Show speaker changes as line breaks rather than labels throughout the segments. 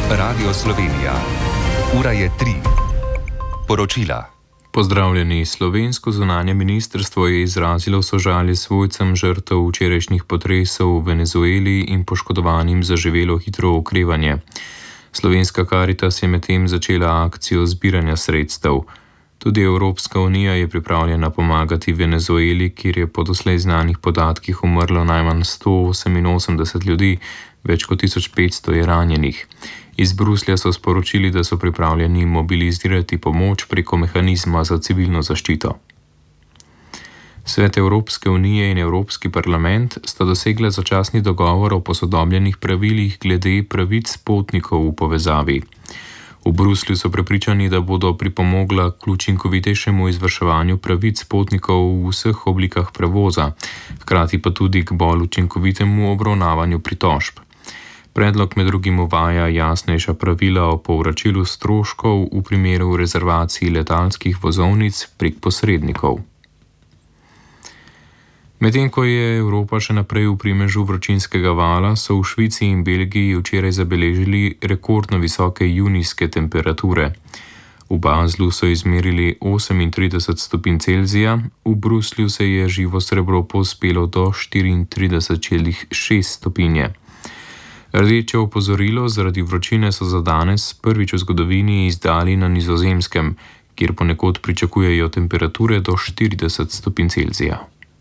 Radio Slovenija. Ura je 3. Poročila.
Pozdravljeni. Slovensko zunanje ministrstvo je izrazilo sožalje svojcem žrtev včerajšnjih potresov v Venezueli in poškodovanim zaživelo hitro okrevanje. Slovenska Karitas je medtem začela akcijo zbiranja sredstev. Tudi Evropska unija je pripravljena pomagati Venezueli, kjer je po doslej znanih podatkih umrlo najmanj 188 ljudi, več kot 1500 je ranjenih. Iz Bruslja so sporočili, da so pripravljeni mobilizirati pomoč preko mehanizma za civilno zaščito. Svet Evropske unije in Evropski parlament sta dosegla začasni dogovor o posodobljenih pravilih glede pravic potnikov v povezavi. V Bruslju so prepričani, da bodo pripomogla k učinkovitejšemu izvrševanju pravic potnikov v vseh oblikah prevoza, hkrati pa tudi k bolj učinkovitemu obravnavanju pritožb. Predlog med drugim uvaja jasnejša pravila o povračilu stroškov v primeru rezervacij letalskih vozovnic prek posrednikov. Medtem ko je Evropa še naprej v primežu vročinskega vala, so v Švici in Belgiji včeraj zabeležili rekordno visoke junijske temperature. V Baslu so izmerili 38 stopinj Celzija, v Bruslju se je živo srebro povzpelo do 34,6 stopinje. Rdeče opozorilo zaradi vročine so za danes prvič v zgodovini izdali na Nizozemskem, kjer ponekod pričakujejo temperature do 40 stopinj Celzija.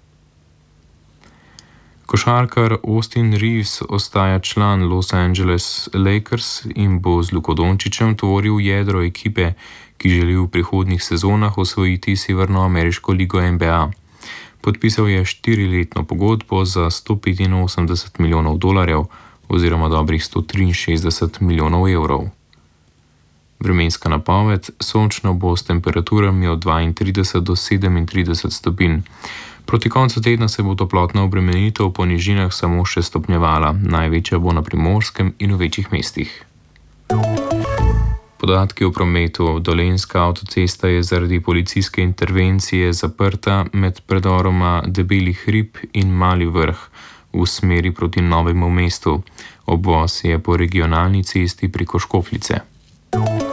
Košarkar Austin Reeves ostaja član Los Angeles Lakers in bo z Luko Dončićem tvoril jedro ekipe, ki želi v prihodnjih sezonah osvojiti severnoameriško ligo NBA. Podpisal je 4-letno pogodbo za $185 milijonov oziroma dobrih 163 milijonov evrov. Vremenska napoved: sončno bo s temperaturami od 32 do 37 stopinj. Proti koncu tedna se bo toplotna obremenitev po nižinah samo še stopnjevala, največja bo na Primorskem in v večjih mestih. Podatki o prometu. Dolenjska avtocesta je zaradi policijske intervencije zaprta med predoroma Debeli hrib in Mali vrh v smeri proti Novemu mestu. Obvoz je po regionalni cesti preko Škofljice.